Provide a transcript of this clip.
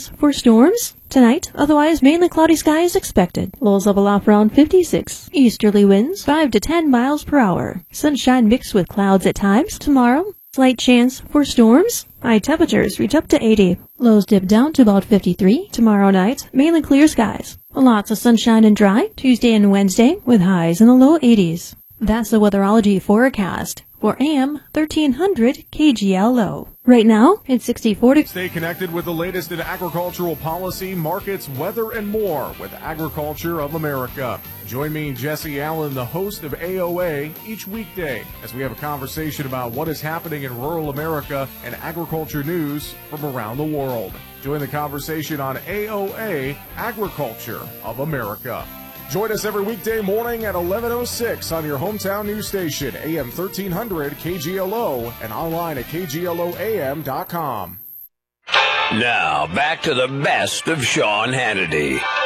chance for storms tonight. Otherwise, mainly cloudy skies expected. Lows level off around 56. Easterly winds 5 to 10 miles per hour. Sunshine mixed with clouds at times. Tomorrow, slight chance for storms. High temperatures reach up to 80. Lows dip down to about 53. Tomorrow night, mainly clear skies. Lots of sunshine and dry. Tuesday and Wednesday with highs in the low 80s. That's the weatherology forecast for AM 1300 KGLO. Right now, it's 64 degrees. Stay connected with the latest in agricultural policy, markets, weather, and more with Agriculture of America. Join me, Jesse Allen, the host of AOA, each weekday as we have a conversation about what is happening in rural America and agriculture news from around the world. Join the conversation on AOA, Agriculture of America. Join us every weekday morning at 11:06 on your hometown news station, AM 1300 KGLO, and online at kgloam.com. Now, back to the best of Sean Hannity.